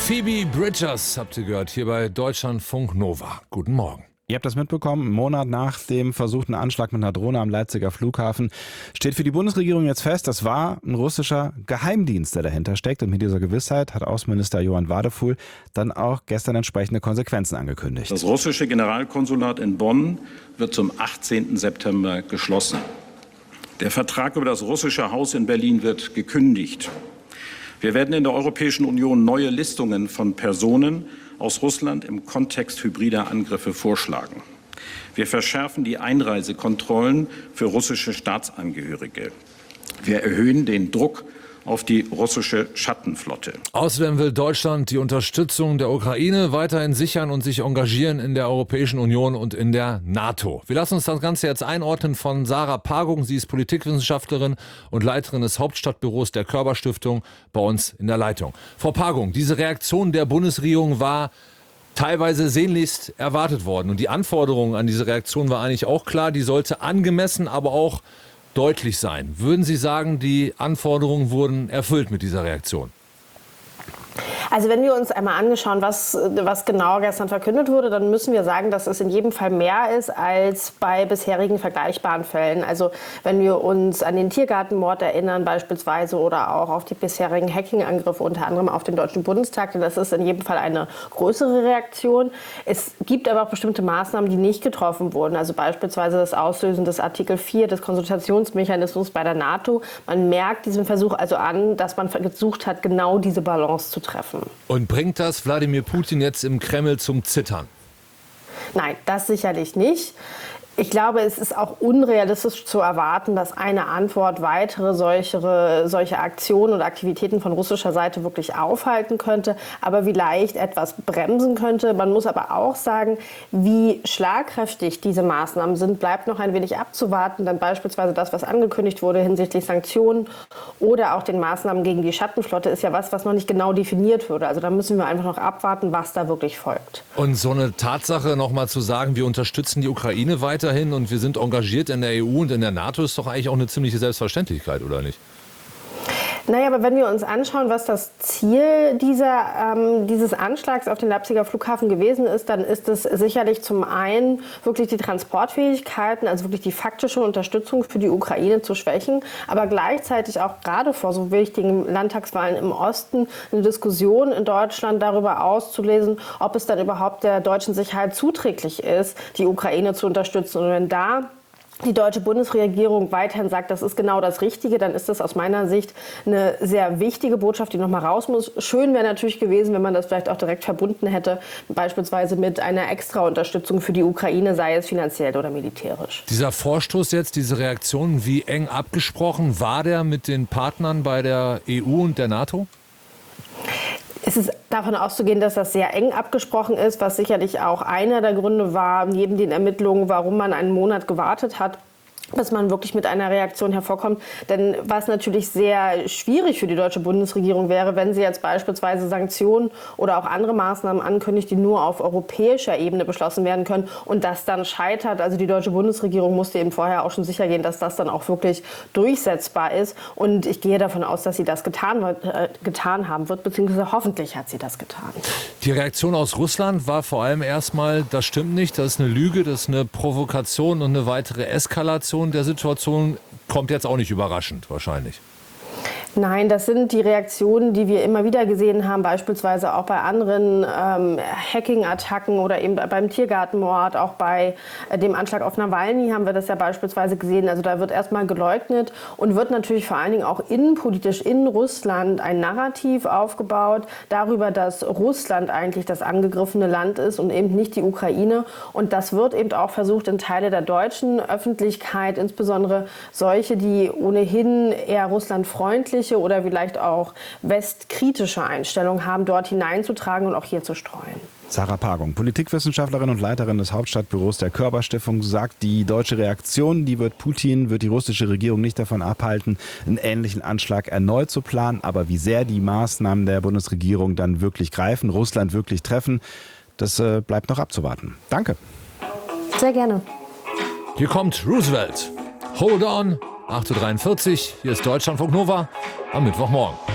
Phoebe Bridgers habt ihr gehört, hier bei Deutschlandfunk Nova. Guten Morgen. Ihr habt das mitbekommen, einen Monat nach dem versuchten Anschlag mit einer Drohne am Leipziger Flughafen steht für die Bundesregierung jetzt fest, das war ein russischer Geheimdienst, der dahinter steckt. Und mit dieser Gewissheit hat Außenminister Johann Wadefuhl dann auch gestern entsprechende Konsequenzen angekündigt. Das russische Generalkonsulat in Bonn wird zum 18. September geschlossen. Der Vertrag über das russische Haus in Berlin wird gekündigt. Wir werden in der Europäischen Union neue Listungen von Personen aus Russland im Kontext hybrider Angriffe vorschlagen. Wir verschärfen die Einreisekontrollen für russische Staatsangehörige. Wir erhöhen den Druck auf die russische Schattenflotte. Außerdem will Deutschland die Unterstützung der Ukraine weiterhin sichern und sich engagieren in der Europäischen Union und in der NATO. Wir lassen uns das Ganze jetzt einordnen von Sarah Pagung. Sie ist Politikwissenschaftlerin und Leiterin des Hauptstadtbüros der Körber-Stiftung bei uns in der Leitung. Frau Pagung, diese Reaktion der Bundesregierung war teilweise sehnlichst erwartet worden. Und die Anforderung an diese Reaktion war eigentlich auch klar. Die sollte angemessen, aber auch deutlich sein. Würden Sie sagen, die Anforderungen wurden erfüllt mit dieser Reaktion? Also wenn wir uns einmal anschauen, was genau gestern verkündet wurde, dann müssen wir sagen, dass es in jedem Fall mehr ist als bei bisherigen vergleichbaren Fällen. Also wenn wir uns an den Tiergartenmord erinnern beispielsweise oder auch auf die bisherigen Hacking-Angriffe, unter anderem auf den Deutschen Bundestag, das ist in jedem Fall eine größere Reaktion. Es gibt aber auch bestimmte Maßnahmen, die nicht getroffen wurden. Also beispielsweise das Auslösen des Artikel 4 des Konsultationsmechanismus bei der NATO. Man merkt diesem Versuch also an, dass man versucht hat, genau diese Balance zu treffen. Und bringt das Wladimir Putin jetzt im Kreml zum Zittern? Nein, das sicherlich nicht. Ich glaube, es ist auch unrealistisch zu erwarten, dass eine Antwort weitere solche Aktionen oder Aktivitäten von russischer Seite wirklich aufhalten könnte, aber vielleicht etwas bremsen könnte. Man muss aber auch sagen, wie schlagkräftig diese Maßnahmen sind, bleibt noch ein wenig abzuwarten. Dann beispielsweise das, was angekündigt wurde hinsichtlich Sanktionen oder auch den Maßnahmen gegen die Schattenflotte, ist ja was noch nicht genau definiert wurde. Also da müssen wir einfach noch abwarten, was da wirklich folgt. Und so eine Tatsache noch mal zu sagen, wir unterstützen die Ukraine weiterhin und wir sind engagiert in der EU und in der NATO, ist doch eigentlich auch eine ziemliche Selbstverständlichkeit, oder nicht? Naja, aber wenn wir uns anschauen, was das Ziel dieses Anschlags auf den Leipziger Flughafen gewesen ist, dann ist es sicherlich zum einen wirklich die Transportfähigkeiten, also wirklich die faktische Unterstützung für die Ukraine zu schwächen, aber gleichzeitig auch gerade vor so wichtigen Landtagswahlen im Osten eine Diskussion in Deutschland darüber auszulesen, ob es dann überhaupt der deutschen Sicherheit zuträglich ist, die Ukraine zu unterstützen. Und wenn da die deutsche Bundesregierung weiterhin sagt, das ist genau das Richtige, dann ist das aus meiner Sicht eine sehr wichtige Botschaft, die noch mal raus muss. Schön wäre natürlich gewesen, wenn man das vielleicht auch direkt verbunden hätte, beispielsweise mit einer extra Unterstützung für die Ukraine, sei es finanziell oder militärisch. Dieser Vorstoß jetzt, diese Reaktion, wie eng abgesprochen war der mit den Partnern bei der EU und der NATO? Es ist davon auszugehen, dass das sehr eng abgesprochen ist, was sicherlich auch einer der Gründe war, neben den Ermittlungen, warum man einen Monat gewartet hat, bis man wirklich mit einer Reaktion hervorkommt. Denn was natürlich sehr schwierig für die deutsche Bundesregierung wäre, wenn sie jetzt beispielsweise Sanktionen oder auch andere Maßnahmen ankündigt, die nur auf europäischer Ebene beschlossen werden können und das dann scheitert. Also die deutsche Bundesregierung musste eben vorher auch schon sicher gehen, dass das dann auch wirklich durchsetzbar ist. Und ich gehe davon aus, dass sie das getan haben wird, beziehungsweise hoffentlich hat sie das getan. Die Reaktion aus Russland war vor allem erstmal, das stimmt nicht, das ist eine Lüge, das ist eine Provokation und eine weitere Eskalation der Situation kommt jetzt auch nicht überraschend wahrscheinlich. Nein, das sind die Reaktionen, die wir immer wieder gesehen haben, beispielsweise auch bei anderen Hacking-Attacken oder eben beim Tiergartenmord, auch bei dem Anschlag auf Nawalny haben wir das ja beispielsweise gesehen. Also da wird erstmal geleugnet und wird natürlich vor allen Dingen auch innenpolitisch in Russland ein Narrativ aufgebaut darüber, dass Russland eigentlich das angegriffene Land ist und eben nicht die Ukraine. Und das wird eben auch versucht, in Teile der deutschen Öffentlichkeit, insbesondere solche, die ohnehin eher russlandfreundlich oder vielleicht auch westkritische Einstellungen haben, dort hineinzutragen und auch hier zu streuen. Sarah Pagung, Politikwissenschaftlerin und Leiterin des Hauptstadtbüros der Körber-Stiftung, sagt, die deutsche Reaktion, die wird die russische Regierung nicht davon abhalten, einen ähnlichen Anschlag erneut zu planen. Aber wie sehr die Maßnahmen der Bundesregierung dann wirklich greifen, Russland wirklich treffen, das bleibt noch abzuwarten. Danke. Sehr gerne. Hier kommt Roosevelt. Hold on. 8:43 Uhr, hier ist Deutschlandfunk Nova am Mittwochmorgen.